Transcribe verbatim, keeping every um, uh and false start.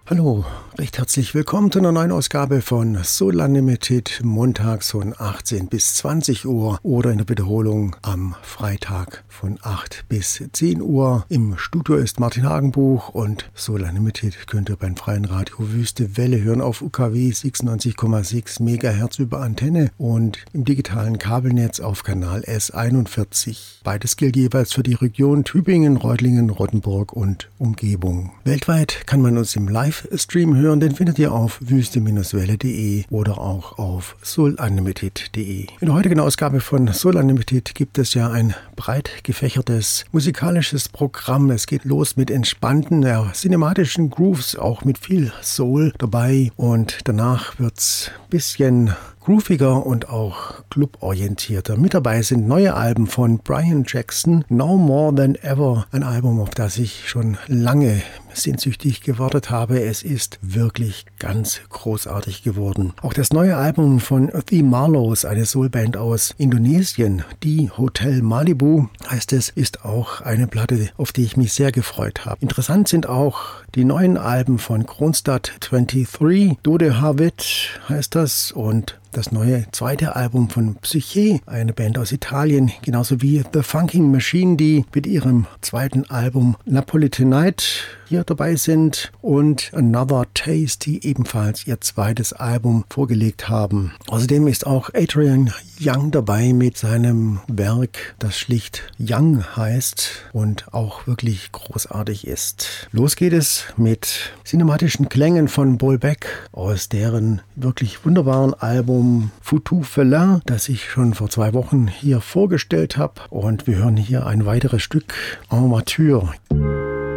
Hallo, recht herzlich willkommen zu einer neuen Ausgabe von Soul Unlimited, montags von achtzehn bis zwanzig Uhr oder in der Wiederholung am Freitag von acht bis zehn Uhr. Im Studio ist Martin Hagenbuch und Soul Unlimited könnt ihr beim freien Radio Wüste Welle hören auf U K W sechsundneunzig Komma sechs Megahertz über Antenne und im digitalen Kabelnetz auf Kanal S einundvierzig. Beides gilt jeweils für die Region Tübingen, Reutlingen, Rottenburg und Umgebung. Weltweit kann man uns im Livestream hören, den findet ihr auf wüste Welle punkt de oder auch auf soul unlimited punkt de. In der heutigen Ausgabe von Soul Unlimited gibt es ja ein breit gefächertes musikalisches Programm. Es geht los mit entspannten, ja, cinematischen Grooves, auch mit viel Soul dabei, und danach wird's ein bisschen grooviger und auch cluborientierter. Mit dabei sind neue Alben von Brian Jackson, No More Than Ever, ein Album, auf das ich schon lange sehnsüchtig gewartet habe. Es ist wirklich ganz großartig geworden. Auch das neue Album von The Marlows, eine Soulband aus Indonesien, die Hotel Malibu heißt es, ist auch eine Platte, auf die ich mich sehr gefreut habe. Interessant sind auch die neuen Alben von Kronstadt dreiundzwanzig, Dode Harvit heißt das, und das neue zweite Album von Psyche, eine Band aus Italien, genauso wie The Funking Machine, die mit ihrem zweiten Album Napolitanite hier dabei sind, und Another Taste, die ebenfalls ihr zweites Album vorgelegt haben. Außerdem ist auch Adrian Young dabei mit seinem Werk, das schlicht Young heißt und auch wirklich großartig ist. Los geht es mit cinematischen Klängen von Paul Beck aus deren wirklich wunderbaren Album Foutu Felin, das ich schon vor zwei Wochen hier vorgestellt habe, und wir hören hier ein weiteres Stück, En Voiture.